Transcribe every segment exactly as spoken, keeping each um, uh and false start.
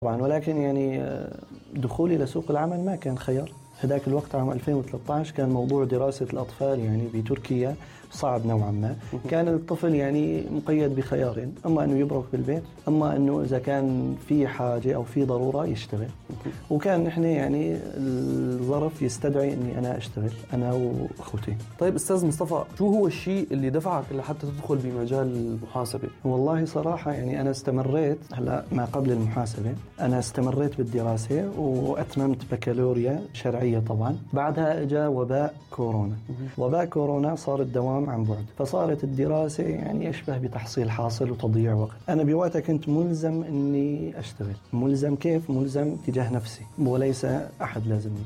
طبعا، ولكن يعني دخولي لسوق العمل ما كان خيار. هذاك الوقت عام ألفين وثلاثة عشر كان موضوع دراسة الأطفال يعني بتركيا صعب نوعا ما. كان الطفل يعني مقيد بخيارين، أما أنه يبرك بالبيت، أما أنه إذا كان في حاجة أو في ضرورة يشتغل. وكان نحن يعني الظرف يستدعي أني أنا أشتغل أنا وأخوتي. طيب أستاذ مصطفى، شو هو الشيء اللي دفعك لحتى تدخل بمجال المحاسبة؟ والله صراحة يعني أنا استمريت هلا ما قبل المحاسبة، أنا استمريت بالدراسة وأتممت بكالوريا شرعية طبعا. بعدها إجا وباء كورونا. وباء كورونا صار الدوام عن بعد، فصارت الدراسة يعني أشبه بتحصيل حاصل وتضييع وقت. أنا بوقتها كنت ملزم إني أشتغل. ملزم كيف؟ ملزم تجاه نفسي وليس أحد لازمني.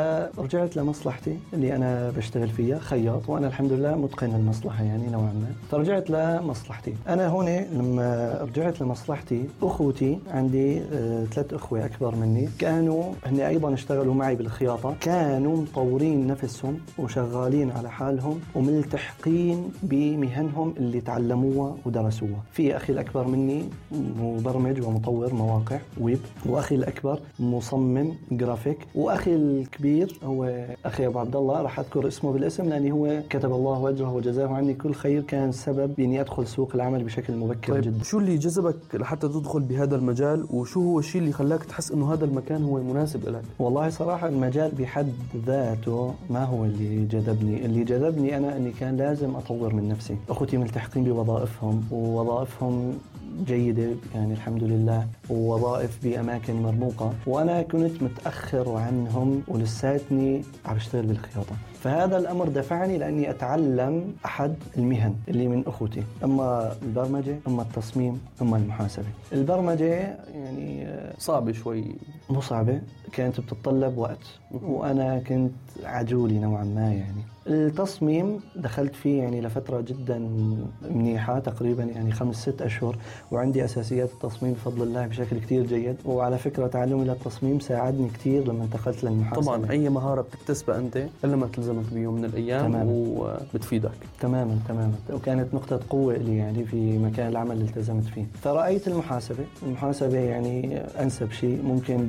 فرجعت لمصلحتي اللي أنا بشتغل فيها خياط، وأنا الحمد لله متقن المصلحة يعني نوعا ما. فرجعت لمصلحتي. أنا هون لما رجعت لمصلحتي، أخوتي عندي آه ثلاث أخوة أكبر مني، كانوا هن أيضا اشتغلوا معي بالخياطة، كانوا مطورين نفسهم وشغالين على حالهم وملتحقين بمهنهم اللي تعلموها ودرسوها. في أخي الأكبر مني مبرمج ومطور مواقع ويب، وأخي الأكبر مصمم جرافيك، وأخي الكبير هو أخي أبو عبد الله، راح أذكر اسمه بالاسم لأنه هو كتب الله وجهه وجزاه عني كل خير، كان سبب إني أدخل سوق العمل بشكل مبكر. طيب جدا. شو اللي جذبك لحتى تدخل بهذا المجال، وشو هو الشيء اللي خلاك تحس إنه هذا المكان هو مناسب لك؟ والله صراحة المجال بحد ذاته ما هو اللي جذبني. اللي جذبني أنا أني كان لازم أطور من نفسي. أخوتي ملتحقين بوظائفهم ووظائفهم جيدة يعني الحمد لله، ووظائف بأماكن مرموقة، وأنا كنت متأخر عنهم ولساتني عم بشتغل بالخياطة. فهذا الأمر دفعني لأني أتعلم أحد المهن اللي من أخوتي، أما البرمجة أما التصميم أما المحاسبة. البرمجة يعني صعبة شوي، مو صعبة، كانت بتتطلب وقت وأنا كنت عجولي نوعا ما. يعني التصميم دخلت فيه يعني لفترة جدا منيحة، تقريبا يعني خمس ست أشهر، وعندي أساسيات التصميم بفضل الله بشكل كتير جيد. وعلى فكرة تعلمي للتصميم ساعدني كتير لما انتقلت للمحاسبة. طبعا أي مهارة بتكتسبها أنت لما تلزمك بيوم من الأيام تماماً. وبتفيدك تماما تماما، وكانت نقطة قوة لي يعني في مكان العمل اللي التزمت فيه. فرأيت المحاسبة المحاسبة يعني أنسب شيء، ممكن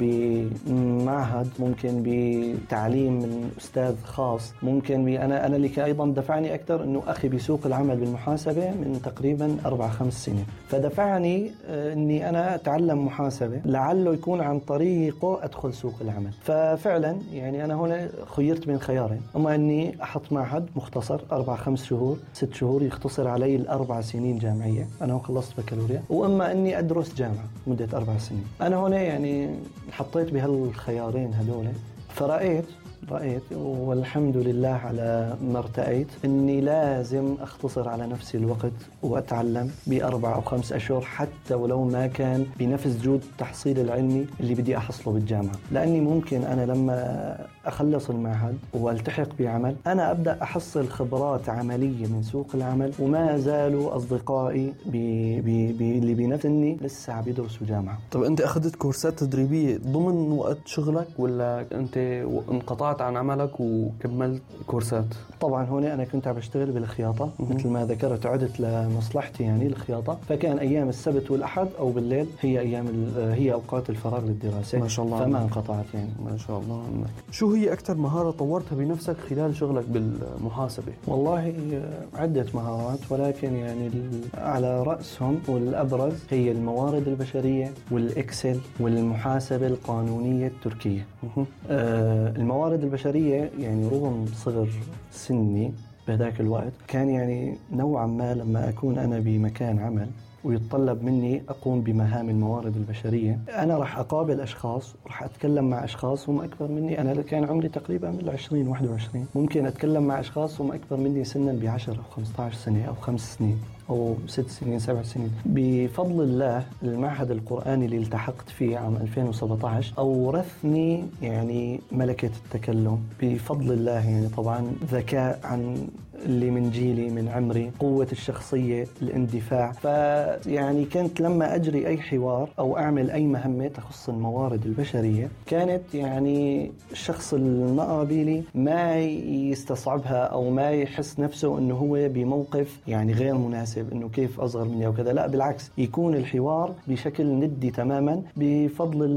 بمعهد، ممكن بتعليم من أستاذ خاص، ممكن ب أنا أنا اللي أيضا دفعني أكثر إنه أخي بسوق العمل بالمحاسبة من تقريبا أربع خمس سنين، فدفعني إني أنا أتعلم محاسبة لعله يكون عن طريقه أدخل سوق العمل. ففعلا يعني أنا هنا خيرت بين خيارين، أما إني أحط معهد مختصر أربع خمس شهور ست شهور يختصر علي الأربع سنين جامعية، أنا خلصت بكالوريا، وأما إني أدرس جامعة مدة أربع سنين. أنا هنا يعني حطيت بهالخيارين هدول، فرأيت رأيت والحمد لله على ما ارتأيت إني لازم أختصر على نفسي الوقت وأتعلم بأربع أو خمس أشهر، حتى ولو ما كان بنفس جود التحصيل العلمي اللي بدي أحصله بالجامعة، لأني ممكن أنا لما أخلص المعهد والتحق بعمل أنا أبدأ أحصل خبرات عملية من سوق العمل، وما زالوا أصدقائي بي بي بي اللي بنفسني لسه عم يدرسوا جامعة. طب أنت أخذت كورسات تدريبية ضمن وقت شغلك، ولا أنت انقطعت عن عملك وكملت كورسات؟ طبعا هون أنا كنت عم بشتغل بالخياطة مثل ما ذكرت، عدت لمصلحتي يعني الخياطة، فكان أيام السبت والأحد أو بالليل هي أيام هي أوقات الفراغ للدراسة. ما شاء الله، فما انقطعت يعني. ما شاء الله عنك. شو هي أكثر مهارة طورتها بنفسك خلال شغلك بالمحاسبة؟ والله عدة مهارات، ولكن يعني على رأسهم والأبرز هي الموارد البشرية والإكسل والمحاسبة القانونية التركية. آه الموارد البشرية يعني رغم صغر سني بهذاك الوقت كان يعني نوعا ما لما أكون أنا بمكان عمل ويتطلب مني أقوم بمهام الموارد البشرية، أنا راح أقابل أشخاص، راح أتكلم مع أشخاص هم أكبر مني. أنا كان عمري تقريبا من العشرين واحد وعشرين، ممكن أتكلم مع أشخاص هم أكبر مني سنا بعشر أو خمسة عشر سنة أو خمس سنين أو ست سنين سبع سنين. بفضل الله المعهد القرآني اللي التحقت فيه عام ألفين وسبعة عشر أورثني يعني ملكة التكلم بفضل الله، يعني طبعا ذكاء عن اللي من جيلي من عمري، قوة الشخصية، الاندفاع. فيعني كنت لما أجري أي حوار أو أعمل أي مهمة تخص الموارد البشرية كانت يعني الشخص المقابلي ما يستصعبها أو ما يحس نفسه أنه هو بموقف يعني غير مناسب، أنه كيف أصغر مني أو كذا، لا بالعكس، يكون الحوار بشكل ندي تماما بفضل الله.